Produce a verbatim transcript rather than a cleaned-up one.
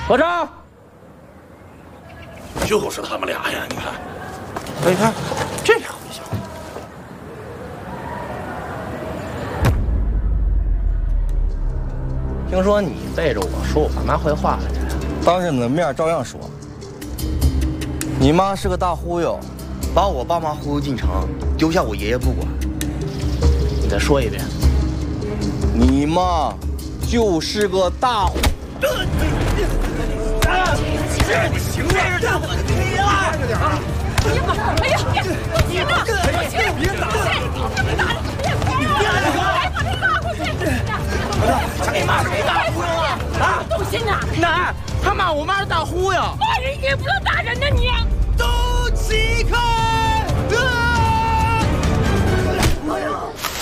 合掌。 就是他们俩呀！你看， 你看，这样不行。听说你背着我说我爸妈坏话来着？ 当着你的面照样说。你妈是个大忽悠，把我爸妈忽悠进城，丢下我爷爷不管。 你再说一遍。 你妈就是个大忽。 啊！你行了，我给了，快点啊！ 哎呀，不行啊！不行，别打了，别打了，别打了，来把他拉回去！ 他你妈是个大忽悠啊！啊， 动心呐！ 奶，他骂我妈是大忽悠。 骂人也不能打人呐你！ 都起开！啊！ 哎呀！